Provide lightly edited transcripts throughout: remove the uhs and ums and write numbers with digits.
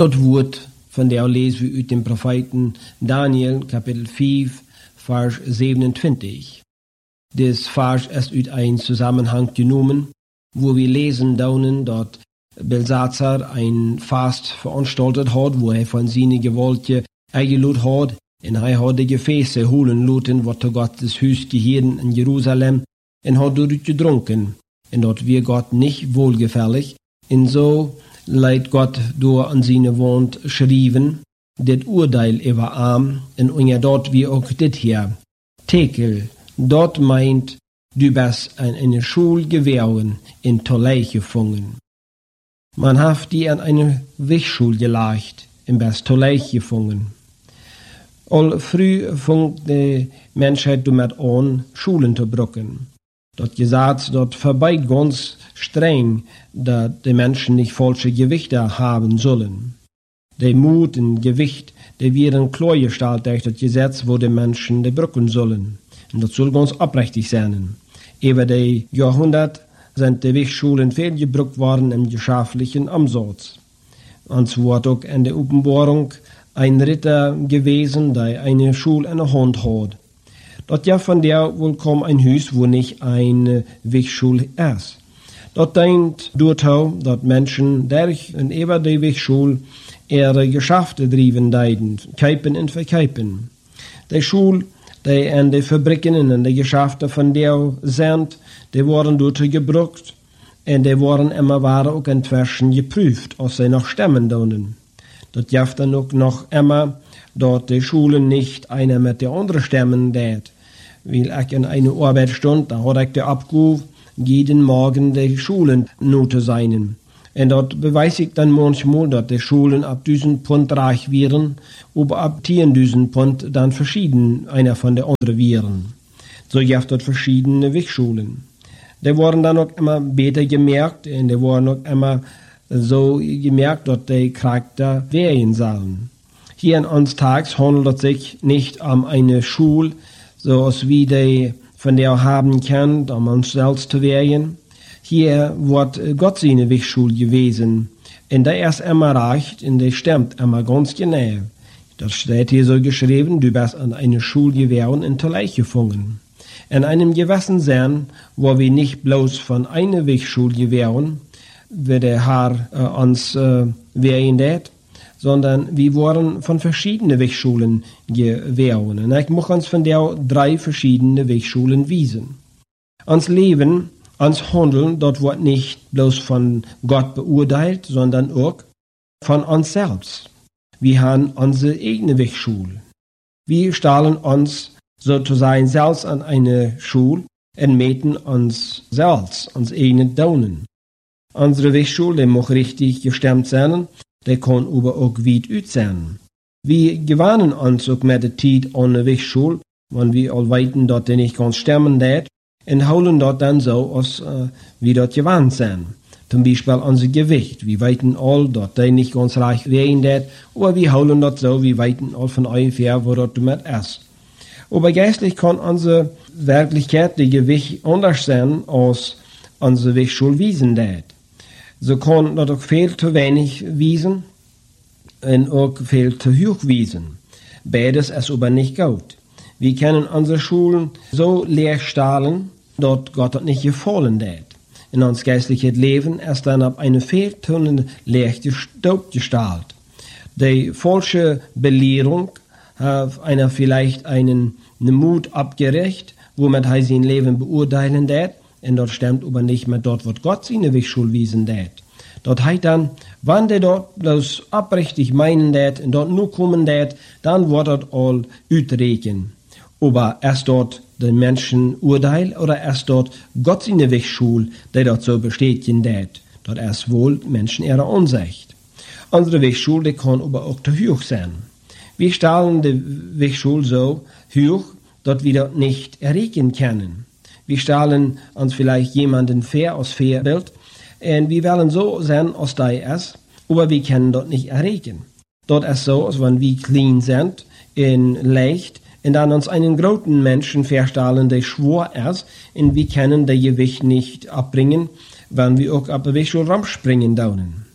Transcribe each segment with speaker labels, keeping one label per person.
Speaker 1: Dort Wort, von der lesen wir uit dem Propheten Daniel, Kapitel 5, Vers 27. Das Vers ist uit ein Zusammenhang genommen, wo wir lesen daunen, dort Belsazar ein Fast veranstaltet hat, wo er von seinen Gewalten eingeladen hat, und er hat die Gefäße holen lassen, was zu Gottes Haus gehören in Jerusalem, und hat dort getrunken. Und dort wird Gott nicht wohlgefällig. Und so leidt Gott durch an seine Wand schrieben, das Urteil über Arm, und dort wie auch das hier. Tekel, dort meint, du bist an eine Schule gewähren, in Tollei gefangen. Man hat die an eine Wegschule gelegt, in best Tollei gefangen. All früh fängt die Menschheit damit an, Schulen zu brücken. Dort gesagt, dort vorbei ganz streng, dass die Menschen nicht falsche Gewichte haben sollen. Der Mut und Gewicht, die werden klar gestellt durch das Gesetz, wo die Menschen die brücken sollen. Und das soll ganz abrechtig sein. Über die Jahrhunderte sind die Wegschulen viel gebrückt worden im geschäftlichen Umsatz. Und so wird auch in der Offenbarung ein Ritter gewesen, der eine Schule in der Hand hat. Dort ja von der wohl kommt ein Haus, wo nicht eine Wegschule ist. Dort denkt dort dass Menschen durch und über die Wegschule ihre Geschäfte driven deiden, kaufen und verkaufen. Die Schule, die in die Fabriken und in die Geschäfte von der sind, die wurden dort gebraucht und die wurden immer auch inzwischen geprüft, ob sie noch stemmen dürfen. Dort jaft dann auch noch immer, dort die Schulen nicht einer mit der anderen stemmen dat. Weil ich in eine Arbeitsstunde, da hat ich die Abgabe, jeden Morgen die Schulen note seinen. Und dort beweise ich dann manchmal, dass die Schulen ab 1000 Pfund reich wären, aber ab 10.000 Pfund dann verschieden einer von der anderen wären. So jaft dort verschiedene Wegschulen. Die wurden dann auch immer besser gemerkt und die wurden auch immer so gemerkt, dass die Charakter wählen sollen. Hier in uns Tags handelt es sich nicht um eine Schule, so als wie die von der haben kann, um uns selbst zu wählen. Hier wird Gott seine Wegschule gewesen. Und der ist immer recht und der stimmt immer ganz genau. Das steht hier so geschrieben, du bist an eine Schule gewähren in Tollei gefangen. In einem gewissen Sinn, wo wir nicht bloß von einer Wegschule gewähren, wie der Herr uns wählen lässt, sondern wir wurden von verschiedenen Wegschulen gewähren. Und ich muss uns von der 3 verschiedene Wegschulen wiesen. Uns Leben, uns Handeln, dort wird nicht bloß von Gott beurteilt, sondern auch von uns selbst. Wir haben unsere eigene Wegschule. Wir stellen uns sozusagen selbst an eine Schule und mähen uns selbst, uns eigene Daunen. Unsere Wegschule, die muss richtig gestemmt sein, die kann aber auch weit ut sein. Wir gewöhnen uns auch mit der Zeit an eine Wegschule, wenn wir all weiten, dass die nicht ganz stemmen dat, und holen dort dann so, als wir dort gewöhnt sind. Zum Beispiel unser Gewicht. Wir weiten all, dass die nicht ganz reich wählen dat, aber wir holen dort so, wir weiten all von ungefähr, wo dort damit ist. Aber geistlich kann unsere Wirklichkeit, die Gewicht anders sein, als unsere Wegschule wiesen dat. So kann dort auch viel zu wenig wiesen und auch viel zu hoch wiesen. Beides ist aber nicht gut. Wir können unsere Schulen so leer stahlen, dass Gott das nicht gefallen hat. In uns geistliches Leben ist dann ab eine viel zu leichte Staub gestahlt. Die falsche Belehrung hat einer vielleicht einen Mut abgerecht, womit er sein Leben beurteilen hat. Und dort stimmt aber nicht mehr dort, was Gott seine Wegschule wiesen dat. Dort heißt dann, wenn der dort bloß abrichtig meinen dat und dort nur kommen dat, dann wird dort all utreken. Aber erst dort den Menschen Urteil oder erst dort Gott seine Wegschule, der dort so bestätigen dat. Dort erst wohl Menschen ihre Ansicht. Unsere Wegschule, die kann aber auch zu hoch sein. Wir stellen die Wegschule so hoch, dass wir dort nicht erregen können. Wir stellen uns vielleicht jemanden fair aus Fairbild und wir wollen so sein, als der ist, aber wir können dort nicht erregen. Dort ist so, als wenn wir clean sind, in leicht, und dann uns einen großen Menschen verstellen, der schwor ist, und wir können das Gewicht nicht abbringen, wenn wir auch ab der Wegschule rumspringen daunen.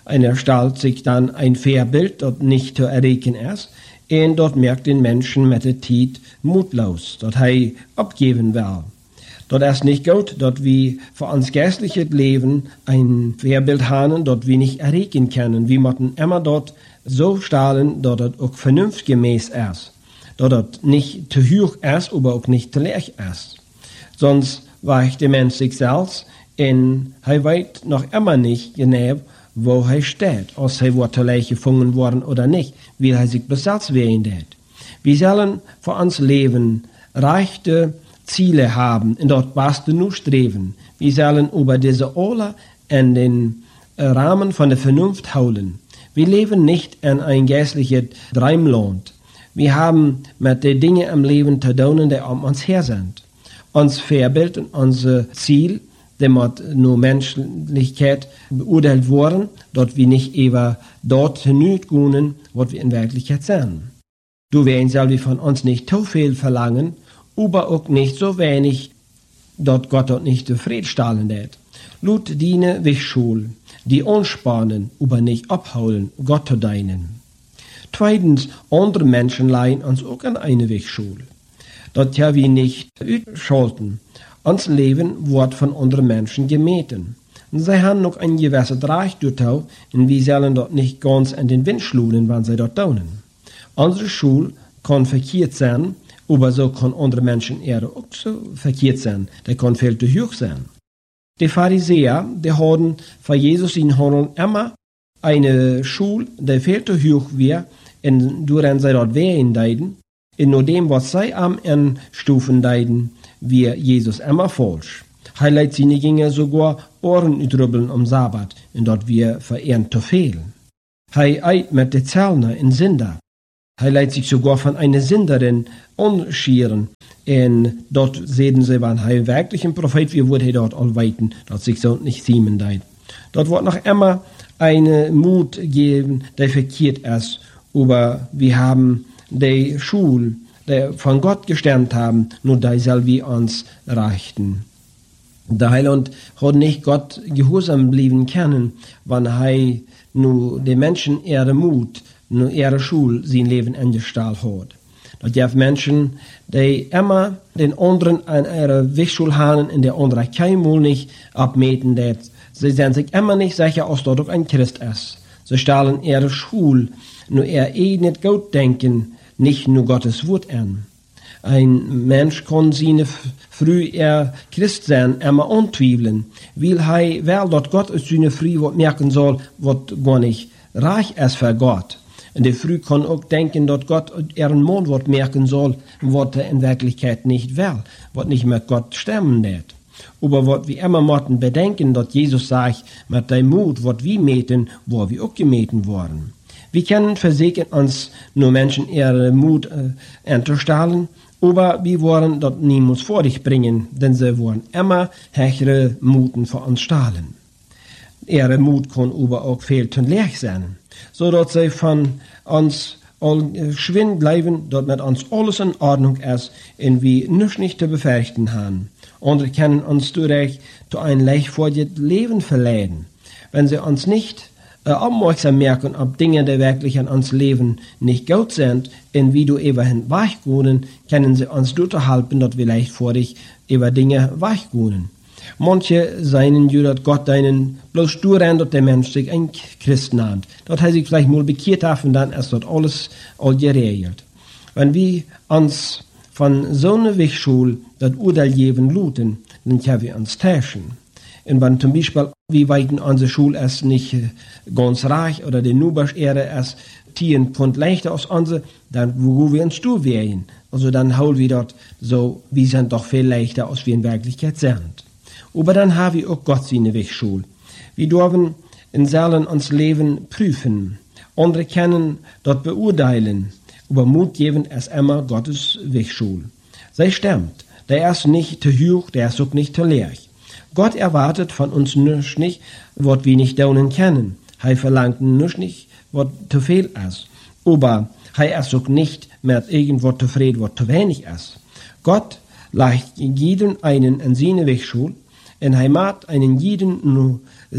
Speaker 1: einer stellt sich dann ein Vorbild, das nicht zu erreichen ist, und dort merkt den Menschen mit der Zeit mutlos, dass er abgeben will. Dort ist nicht gut, dass wir für uns geistliches Leben ein Vorbild haben, das wir nicht erreichen können. Wir müssen immer dort so stellen, dass das auch vernunftgemäß ist. Dass das nicht zu hoch ist, aber auch nicht zu leicht ist. Sonst weicht der Mensch sich selbst und er weiß noch immer nicht genau, wo er steht, ob er wird zu leicht gefunden worden oder nicht, wie er sich besetzt werden wird. Wir sollen für uns Leben reichte Ziele haben und dort beste nur streben. Wir sollen über diese alle in den Rahmen von der Vernunft holen. Wir leben nicht in ein geistliches Traumland. Wir haben mit den Dingen im Leben zu tun, die um uns her sind. Uns Vorbild und unser Ziel, damit nur Menschlichkeit beurteilt worden, dort wir nicht über dort hinübergehen, was wir in Wirklichkeit sind. Du wirst selber von uns nicht zu viel verlangen, aber auch nicht so wenig, dort Gott dort nicht zufriedenstellen wird. Lut diene Wegschul, die anspannen, aber nicht abholen, Gott zu dienen. Zweitens, andere Menschen leihen uns auch an eine Wegschule. Dort ja wir nicht ausschalten. Uns Leben wird von anderen Menschen gemeten. Und sie haben noch ein gewisses Reich dort, und wir sollen dort nicht ganz in den Wind schluden, wenn sie dort tun. Unsere Schule kann verkehrt sein, aber so kann andere Menschen eher auch so verkehrt sein. Der kann viel zu hoch sein. Die Pharisäer, die hatten für Jesus in Handeln immer eine Schule, die viel zu hoch war, und durch sie dort wählen deuten, und nur dem, was sie am Stufen deuten, wir Jesus immer falsch. Er leidt seine Jünger sogar Ohren ütrübbeln am Sabbat, und dort wir verehren zu viel. Er eit mit den Zellner in Sünder. Er leidt sich sogar von einer Sünderin anschieren. Und dort sehen sie, wenn er wirklich ein Prophet wird, wurde er dort allweiten, dass sich so nicht siemen deit. Dort wird noch immer eine Mut geben, der verkehrt ist. Aber wir haben die Schule, die von Gott gestemmt haben, nur die soll wir uns reichten. Der Heiland hat nicht Gott gehorsam bleiben können, wenn er nur den Menschen ihre Mut, nur ihre Schule, sein Leben eingestellt hat. Das gibt Menschen, die immer den anderen an ihrer Wegschule haben und der andere keinmal nicht abmeten. Sie sind sich immer nicht sicher, ob dort auch ein Christ ist. Sie stellen ihre Schule, nur ihr eigenes Gott denken, nicht nur Gottes Wort an. Ein Mensch kann seine früh Christ sein, immer antweifeln, weil er dort Gott aus seiner Früh merken soll, was gar nicht reich ist für Gott. Und der Früh kann auch denken, dass Gott ihren Mund merken soll, was er in Wirklichkeit nicht will, was nicht mit Gott stemmen wird. Aber was wir immer müssen bedenken, dass Jesus sagt, mit dem Mut, was wir meten, wo wir auch gemeten worden. Wir können versichern uns nur Menschen ihren Mut entstellen, aber wir wollen dort niemals vor dich bringen, denn sie wollen immer höhere Muten für uns stahlen. Ihre Mut kann aber auch viel zu leicht sein, so dass sie von uns schwind bleiben, dass mit uns alles in Ordnung ist und wir nichts nicht zu befürchten haben. Andere können uns durch zu ein leichtfertiges Leben verleiten, wenn sie uns nicht aufmerksam merken, ob Dinge, die wirklich an uns leben, nicht gut sind, und wie du eben weichgehen, können sie uns dort helfen, dass wir leichtfertig über Dinge weichgehen. Manche seien ja, dass Gott einen bloß durchrennt, dass der Mensch sich ein Christ nennt. Dort hat sich vielleicht mal bekehrt hat und dann ist dort alles all geregelt. Wenn wir uns von so einer Wegschule das Urteil geben luten, dann können wir uns täuschen. Und wenn zum Beispiel, wie weit unsere Schule ist nicht ganz reich oder die Nuberschere ist 10 Pfund leichter als unsere, dann wo wir uns durchwählen. Also dann holen wir dort so, wir sind doch viel leichter, als wir in Wirklichkeit sind. Aber dann haben wir auch Gott seine Wegschule. Wir dürfen in sollen uns Leben prüfen. Andere können dort beurteilen. Aber Mut geben ist immer Gottes Wegschule. Sie stimmt. Der ist nicht zu hoch, der ist auch nicht zu leicht. Gott erwartet von uns nicht, was wir nicht tun können. Er verlangt nicht, was zu viel ist. Aber er ist auch nicht mit irgendwas zufrieden, was zu wenig ist. Gott legt jeden einen in seine Wegschule, En hij maakt einen jeden nur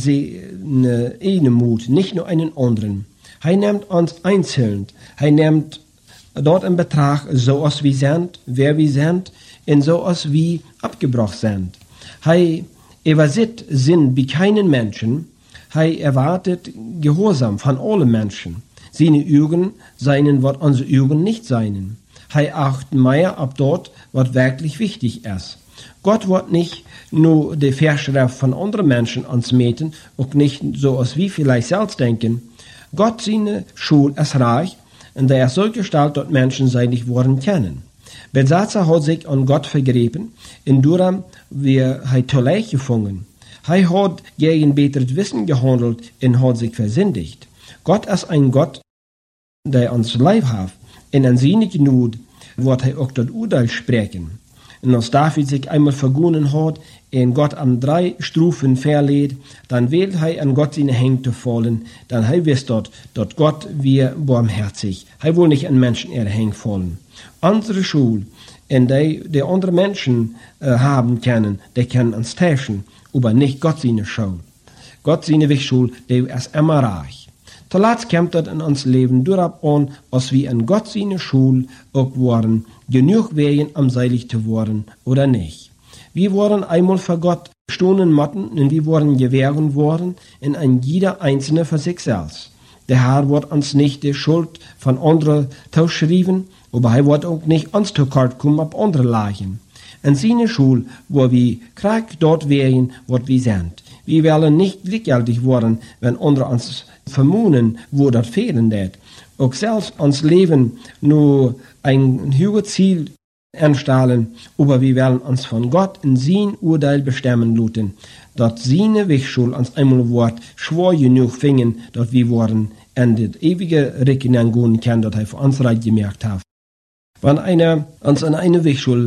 Speaker 1: seine Mut, nicht nur einen anderen. Hij neemt ons einzeln. Hij neemt dort in Betracht, zoals we zijn, wer we zijn, en zoals we abgebracht zijn. Hij erwartet Sinn bei keinen Menschen. Hij erwartet Gehorsam von allen Menschen. Seine Augen seien, was unsere Augen nicht seien. Hij acht mehr ab dort, was wirklich wichtig ist. Gott wird nicht nur die Vorschrift von anderen Menschen ans meten, auch nicht so als wir vielleicht selbst denken. Gott seine Schule ist reich, und er ist so gestaltet, dass Menschen seinig worden kennen. Belsatzer hat sich an Gott vergeben, in Duram wir hij toeleg gefangen. Hij hat gegen beteres Wissen gehandelt und hat sich versündigt. Gott ist ein Gott, der uns lieb hat, und an seine Gnade wird hij auch das Urteil sprechen. Und als David sich einmal vergonnen hat, und Gott an 3 Stufen verlädt, dann will er an Gott seine Hände fallen, dann er wisst dort, dass Gott wir barmherzig. Er will nicht an Menschen ihre Hände fallen. Unsere Schule, in die andere Menschen haben können, die können uns täuschen, aber nicht Gott seine Schule. Gott seine Schule, die ist immer reich. Zuletzt kommt das in uns Leben durchab an, als wir an Gott seine Schule auch waren, genug wären, um seilig zu werden oder nicht. Wir waren einmal für Gott gestohlen Motten und wir waren gewähren worden in ein jeder Einzelne für sich selbst. Der Herr wird uns nicht die Schuld von anderen zuschreiben, aber er wird auch nicht uns zu kort kommen auf andere Lagen. In seine Schule, wo wir krank dort wären, wo wir sind. Wir wollen nicht gleichgültig werden, wenn andere uns vermuten, wo das fehlen wird. Auch selbst uns Leben nur ein höheres Ziel anstellen, aber wir werden uns von Gott in sein Urteil bestimmen lassen, dass seine Wegschuld uns einmal wird schwer genug fingen, dass wir worden in das ewige Rechnung gehen können, das er für uns reich gemerkt hat. Wenn einer uns an eine Wegschuld